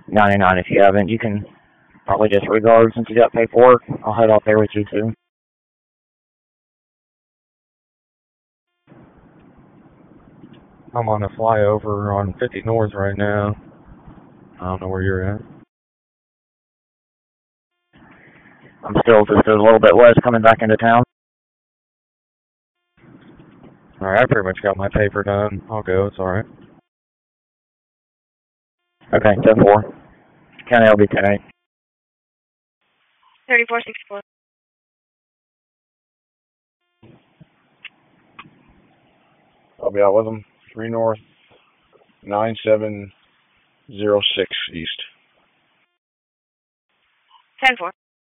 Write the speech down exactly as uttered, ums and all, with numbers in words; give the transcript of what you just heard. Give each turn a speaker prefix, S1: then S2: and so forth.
S1: ninety-nine if you haven't. You can probably disregard since you got paperwork. I'll head out there with you too. I'm on a flyover on fifty North right now. I don't know where you're at. I'm still just a little bit west coming back into town. Alright, I pretty much got my paper done. I'll go, it's alright. Okay, ten four. County L B ten eight.
S2: thirty-four sixty-four.
S3: I'll be out with them. three North, nine seven zero six East.
S2: ten four.